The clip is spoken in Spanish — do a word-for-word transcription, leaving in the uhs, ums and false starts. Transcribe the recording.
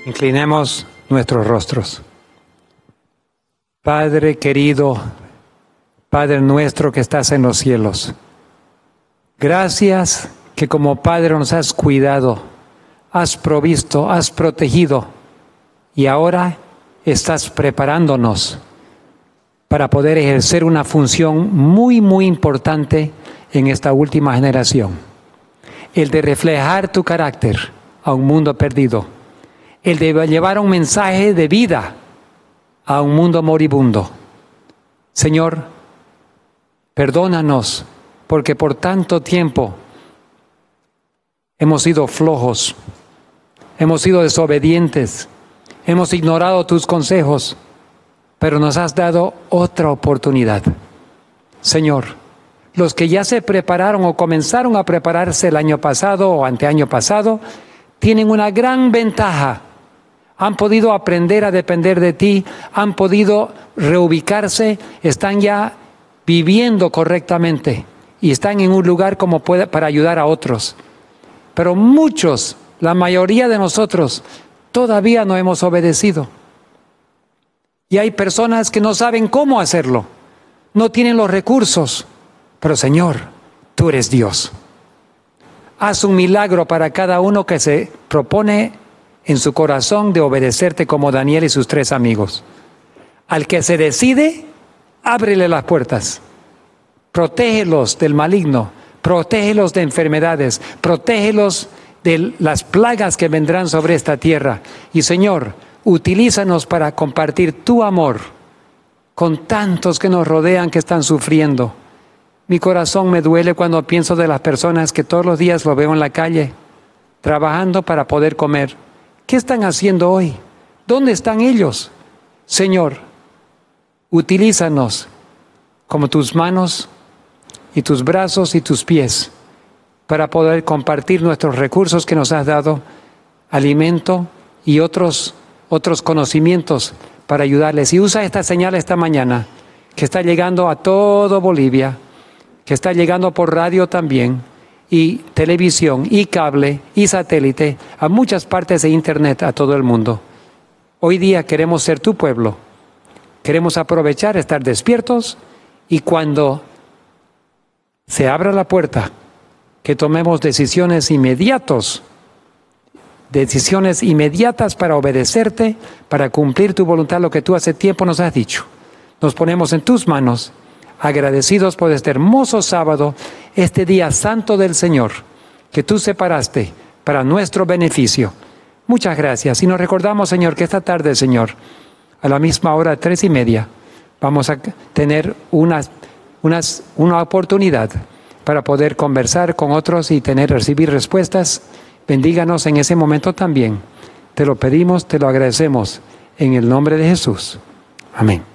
Inclinemos nuestros rostros. Padre querido, Padre nuestro que estás en los cielos, gracias que como Padre nos has cuidado, has provisto, has protegido y ahora estás preparándonos para poder ejercer una función muy, muy importante en esta última generación. El de reflejar tu carácter a un mundo perdido. El de llevar un mensaje de vida a un mundo moribundo. Señor, perdónanos porque por tanto tiempo hemos sido flojos, hemos sido desobedientes, hemos ignorado tus consejos, pero nos has dado otra oportunidad. Señor, los que ya se prepararon o comenzaron a prepararse el año pasado o anteaño pasado, tienen una gran ventaja. Han podido aprender a depender de ti, han podido reubicarse, están ya viviendo correctamente y están en un lugar como puede, para ayudar a otros. Pero muchos, la mayoría de nosotros, todavía no hemos obedecido. Y hay personas que no saben cómo hacerlo, no tienen los recursos. Pero Señor, tú eres Dios. Haz un milagro para cada uno que se propone en su corazón de obedecerte como Daniel y sus tres amigos. Al que se decide, ábrele las puertas. Protégelos del maligno, protégelos de enfermedades, protégelos de las plagas que vendrán sobre esta tierra. Y Señor, utilízanos para compartir tu amor con tantos que nos rodean que están sufriendo. Mi corazón me duele cuando pienso de las personas que todos los días lo veo en la calle, trabajando para poder comer. ¿Qué están haciendo hoy? ¿Dónde están ellos? Señor, utilízanos como tus manos y tus brazos y tus pies para poder compartir nuestros recursos que nos has dado, alimento y otros, otros conocimientos para ayudarles. Y usa esta señal esta mañana que está llegando a todo Bolivia, que está llegando por radio también, y televisión, y cable, y satélite, a muchas partes de internet, a todo el mundo. Hoy día queremos ser tu pueblo. Queremos aprovechar, estar despiertos, y cuando se abra la puerta, que tomemos decisiones inmediatas, decisiones inmediatas para obedecerte, para cumplir tu voluntad, lo que tú hace tiempo nos has dicho. Nos ponemos en tus manos, agradecidos por este hermoso sábado, este día santo del Señor, que tú separaste para nuestro beneficio. Muchas gracias. Y nos recordamos, Señor, que esta tarde, Señor, a la misma hora, tres y media, vamos a tener una, unas, una oportunidad para poder conversar con otros y tener, recibir respuestas. Bendíganos en ese momento también. Te lo pedimos, te lo agradecemos, en el nombre de Jesús. Amén.